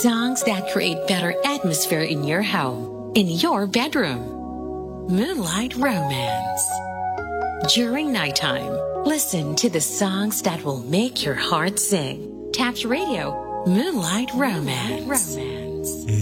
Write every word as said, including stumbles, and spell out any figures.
Songs that create better atmosphere in your home, in your bedroom. Moonlight Romance. During nighttime, listen to the songs that will make your heart sing. Taps Radio, Moonlight Romance. Romance.